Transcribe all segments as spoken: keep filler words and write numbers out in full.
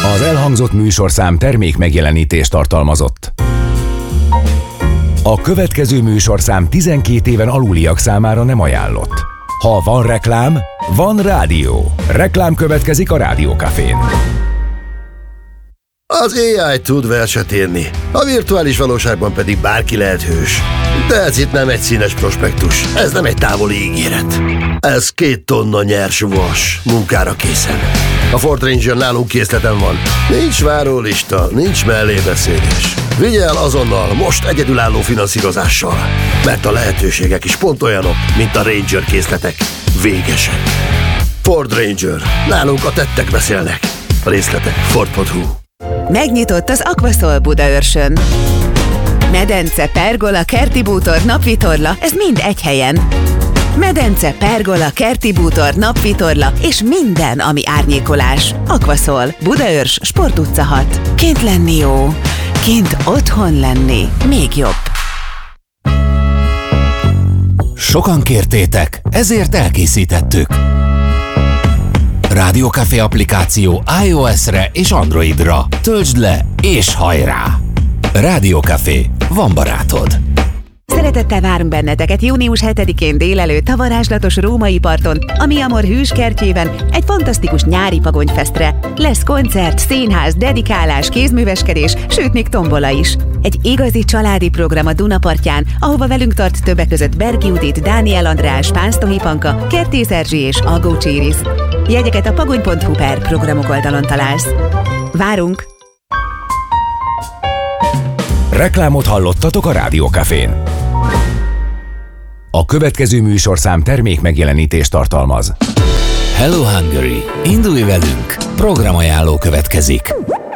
Az elhangzott műsorszám termék megjelenítést tartalmazott. A következő műsorszám tizenkét éven aluliak számára nem ajánlott. Ha van reklám, van rádió. Reklám következik a Rádió Cafén. Az á i tud verset írni, a virtuális valóságban pedig bárki lehet hős. De ez itt nem egy színes prospektus, ez nem egy távoli ígéret. Ez két tonna nyers vas, munkára készen. A Ford Ranger nálunk készleten van. Nincs várólista, nincs mellébeszélés. Vigye el azonnal, most egyedülálló finanszírozással. Mert a lehetőségek is pont olyanok, mint a Ranger készletek. Végesek. Ford Ranger. Nálunk a tettek beszélnek. A részletek ford pont hu. Megnyitott az Aquasol Budaörsön. Medence, pergola, kerti bútor, napvitorla, ez mind egy helyen. Medence, pergola, kerti bútor, napvitorla és minden, ami árnyékolás. Aquasol, Budaörs, Sport utca hat. Kint lenni jó, kint otthon lenni még jobb. Sokan kértétek, ezért elkészítettük. Rádió Café applikáció iOS-re és Androidra. Töltsd le és hajrá! Rádió Café, van barátod. Szeretettel várunk benneteket június hetedikén délelőtt a varázslatos római parton, a Mi Amor hűs kertjében egy fantasztikus nyári pagonyfesztre. Lesz koncert, színház, dedikálás, kézműveskedés, sőt még tombola is. Egy igazi családi program a Dunapartján, ahova velünk tart többek között Bergi Judit, Dániel András, Pánsztohi Panka, Kertész Erzsi és Algó Cséris. Jegyeket a pagony pont hu per programok oldalon találsz. Várunk! Reklámot hallottatok a Rádió Cafén. A következő műsorszám termék megjelenítést tartalmaz. Hello Hungary! Indulj velünk! Programajánló következik.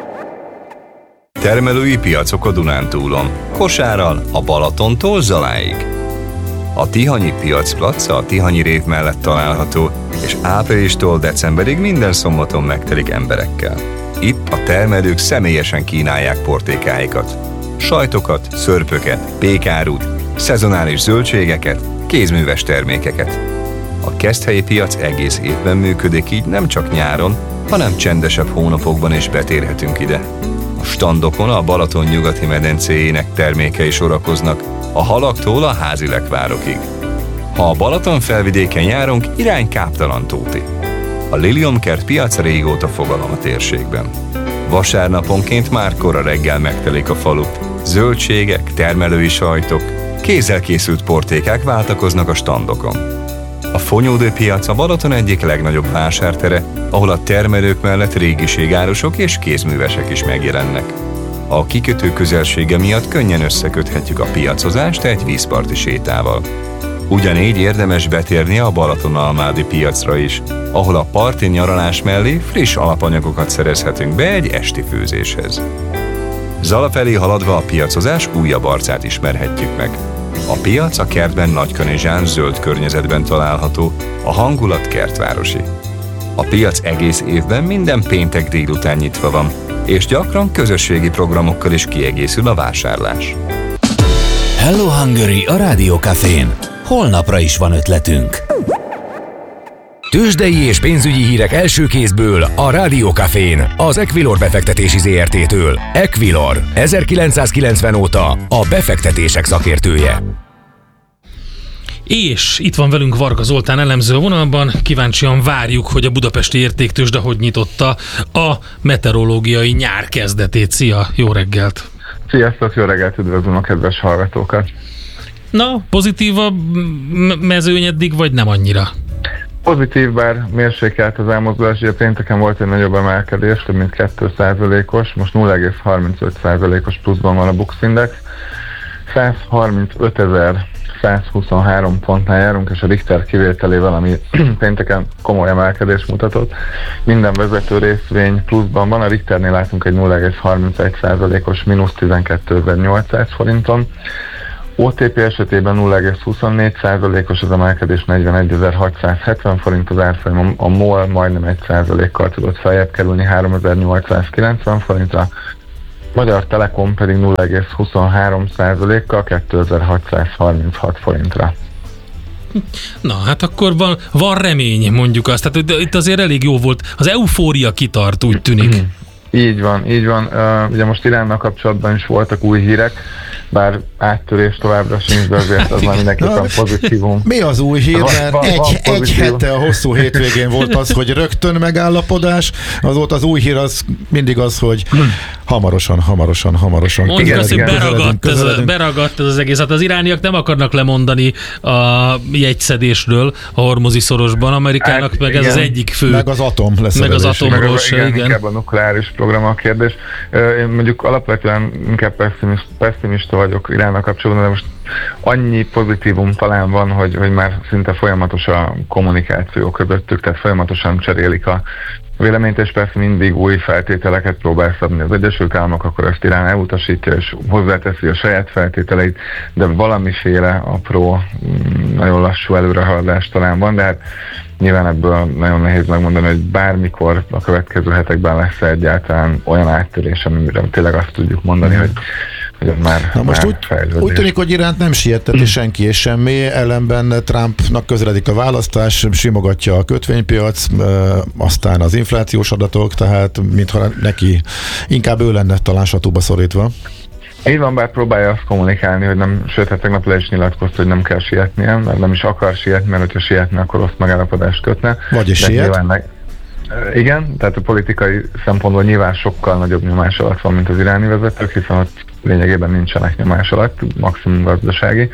Termelői piacok a Dunántúlon. Kosárral a Balatontól Zaláig. A Tihanyi piacplac a Tihanyi rév mellett található, és áprilistól decemberig minden szombaton megtelik emberekkel. Itt a termelők személyesen kínálják portékáikat. Sajtokat, szörpöket, pékárút, szezonális zöldségeket, kézműves termékeket. A Keszthelyi piac egész évben működik, így nem csak nyáron, hanem csendesebb hónapokban is betérhetünk ide. A standokon a Balaton nyugati medencéjének termékei sorakoznak, a halaktól a házi lekvárokig. Ha a Balaton felvidéken járunk, irány Káptalantóti. A Liliomkert piac régóta fogalom a térségben. Vasárnaponként már kora reggel megtelik a falu. Zöldségek, termelői sajtok, kézzel készült portékák váltakoznak a standokon. A Fonyódő piac a Balaton egyik legnagyobb vásártere, ahol a termelők mellett régiségárusok és kézművesek is megjelennek. A kikötő közelsége miatt könnyen összeköthetjük a piacozást egy vízparti sétával. Ugyanígy érdemes betérni a Balatonalmádi piacra is, ahol a parti nyaralás mellé friss alapanyagokat szerezhetünk be egy esti főzéshez. Zala felé haladva a piacozás újabb arcát ismerhetjük meg. A piac a kertben Nagykanizsán zöld környezetben található, a hangulat kertvárosi. A piac egész évben minden péntek délután nyitva van, és gyakran közösségi programokkal is kiegészül a vásárlás. Hello Hungary a Rádió Cafén. Holnapra is van ötletünk. Tőzsdei és pénzügyi hírek első kézből a Rádió Cafén, az Equilor befektetési zé er té-től. Equilor, ezerkilencszázkilencven óta a befektetések szakértője. És itt van velünk Varga Zoltán elemző vonalban, kíváncsian várjuk, hogy a budapesti értéktőzsde hogy nyitotta a meteorológiai nyár kezdetét. Szia, jó reggelt! Sziasztok, jó reggelt, üdvözlöm a kedves hallgatókat! Na, pozitív a mezőny eddig, vagy nem annyira? Pozitív, bár mérsékelt az elmozdulás, ugye pénteken volt egy nagyobb emelkedés, több mint két százalékos, most nulla egész harmincöt százalékos pluszban van a Bux Index, százharmincötezer-százhuszonhárom pontnál járunk, és a Richter kivételével, ami pénteken komoly emelkedés mutatott. Minden vezető részvény pluszban van, a Richternél látunk egy nulla egész harmincegy százalékos mínusz tizenkétezer-nyolcszáz forinton, o té pé esetében nulla egész huszonnégy százalékos az emelkedés, negyvenegyezer-hatszázhetven forint az árfolyam, a MOL majdnem egy százalékkal tudott feljebb kerülni háromezer-nyolcszázkilencven forintra, Magyar Telekom pedig nulla egész huszonhárom százalékkal kétezer-hatszázharminchat forintra. Na, hát akkor van, van remény, mondjuk azt. Tehát itt azért elég jó volt. Az eufória kitart, úgy tűnik. Így van, így van. Uh, ugye most Iránnal kapcsolatban is voltak új hírek, bár áttörés továbbra sincs, de azért az már mindenképpen pozitívum. Mi az új hír? Van, Mert van, egy, van egy hete a hosszú hétvégén volt az, hogy rögtön megállapodás, az volt az új hír, az mindig az, hogy hamarosan, hamarosan, hamarosan. Mondjuk azt, hogy beragadt ez, a, beragadt ez az egész. Hát az irániak nem akarnak lemondani a jegyszedésről a Hormuzi szorosban, Amerikának hát, meg igen. Ez az egyik fő. Meg az atom lesz. Meg az atomról se, igen. igen. Inkább a nukleáris program a kérdés. Én mondjuk alapvetően inkább pessimista, pessimista vagyok Iránnal kapcsolatban, de most annyi pozitívum talán van, hogy, hogy már szinte folyamatos a kommunikáció közöttük, tehát folyamatosan cserélik a véleményt, és persze mindig új feltételeket próbál szabni az Egyesült Államok, akkor ezt Irán elutasítja, és hozzáteszi a saját feltételeit, de valamiféle apró, nagyon lassú előrehaladás talán van, de hát nyilván ebből nagyon nehéz megmondani, hogy bármikor a következő hetekben lesz egyáltalán olyan áttörés, amire tényleg azt tudjuk mondani, hogy Már, Na most már úgy, úgy tűnik, hogy Iránt nem sietteti senki és semmi, ellenben Trumpnak közeledik a választás, simogatja a kötvénypiac, aztán az inflációs adatok, tehát mintha neki inkább ő lenne talán satúba szorítva. Így van, bár próbálja azt kommunikálni, hogy nem, sőt, hát tegnap le is nyilatkozta, hogy nem kell sietnie, mert nem is akar sietni, mert hogyha sietne, akkor rossz megállapodást kötne. Vagyis siet. Meg, igen, tehát a politikai szempontból nyilván sokkal nagyobb nyomás alatt van, mint az iráni vezetők, hiszen ott lényegében nincsenek nyomás alatt, maximum gazdasági.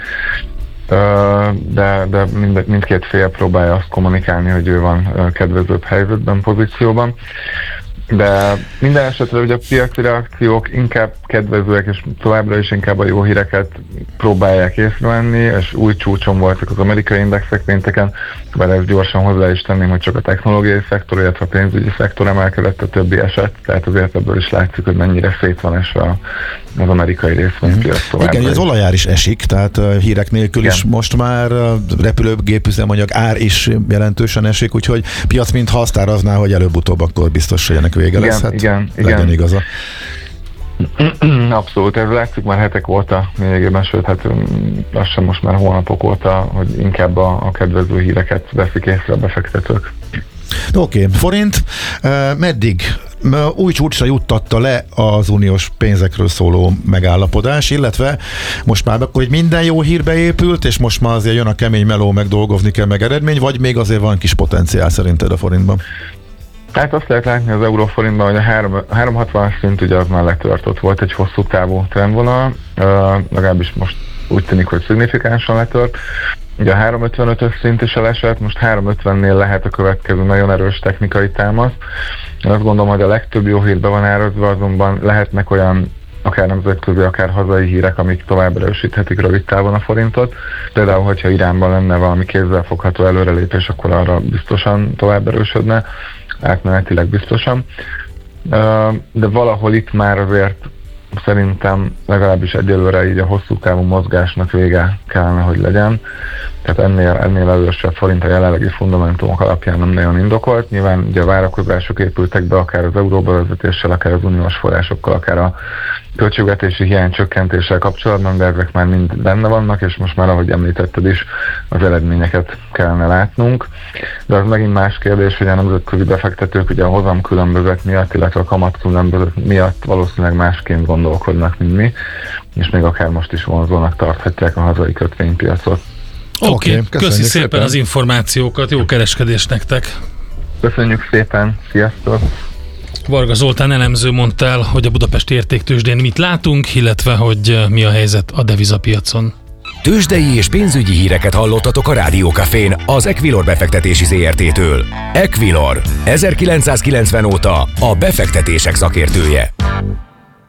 De, de mind, mindkét fél próbálja azt kommunikálni, hogy ő van kedvezőbb helyzetben, pozícióban. De minden esetre ugye a piaci reakciók inkább kedvezőek, és továbbra is inkább a jó híreket próbálják észrevenni, és új csúcson voltak az amerikai indexek pénteken, bár ezt gyorsan hozzá is tenném, hogy csak a technológiai szektor, illetve a pénzügyi szektor emelkedett, a többi eset, tehát azért ebből is látszik, hogy mennyire szét van esve az amerikai részvénypiac továbbra. Igen, az olajár is esik, tehát uh, hírek nélkül igen. is most már uh, repülőgép üzemanyag ár is jelentősen esik, úgyhogy piac mintha azt árazná, hogy előbb-utóbb akkor biztos, hogy ennek vége igen, lesz. Hát igen, legyen igen. igaza. Abszolút, ez látszik már hetek óta lényegében, sőt, hát lassan most már hónapok óta, hogy inkább a, a kedvező híreket veszik észre a befektetők. Oké, okay. Forint, uh, meddig új csúcsra juttatta le az uniós pénzekről szóló megállapodás, illetve most már akkor, hogy minden jó hírbe épült, és most már azért jön a kemény meló, meg dolgozni kell, meg eredmény, vagy még azért van kis potenciál szerinted a forintban? Hát azt lehet látni az euróforintban, hogy a három hatvanas szint ugye az már letört, ott volt egy hosszú távú trendvonal, uh, legalábbis most úgy tűnik, hogy szignifikánsan letört. Ugye a három ötvenötös szint is elesett, most három ötvennél lehet a következő nagyon erős technikai támasz. Én azt gondolom, hogy a legtöbb jó hírbe van árazva, azonban lehetnek olyan akár nemzetközi, akár hazai hírek, amik tovább erősíthetik rövid távon a forintot. Például, hogyha Iránban lenne valami kézzelfogható előrelépés, akkor arra biztosan tovább erősödne, átmenetileg biztosan. De valahol itt már azért szerintem legalábbis egyelőre így a hosszú távú mozgásnak vége kellene, hogy legyen. Tehát ennél, ennél erősebb forint a jelenlegi fundamentumok alapján nem nagyon indokolt. Nyilván ugye a várakozások épültek be akár az euróbevezetéssel, akár az uniós forrásokkal, akár a költségvetési hiány csökkentéssel kapcsolatban, de ezek már mind benne vannak, és most már, ahogy említetted is, az eredményeket kellene látnunk. De az megint más kérdés, hogy a nemzetközi befektetők ugye a hozam különbözet miatt, illetve a kamat különbözet miatt valószínűleg másként gondolkodnak, mint mi, és még akár most is vonzónak tarthatják a hazai kötvénypiacot. Oké, okay, köszi szépen, szépen az információkat, jó kereskedést nektek! Köszönjük szépen, sziasztok! Varga Zoltán elemző mondta el, hogy a budapesti értéktőzsdén mit látunk, illetve hogy mi a helyzet a devizapiacon. Tőzsdei és pénzügyi híreket hallottatok a Rádió Cafén az Equilor befektetési zé er té-től. Equilor, ezerkilencszázkilencven óta a befektetések szakértője.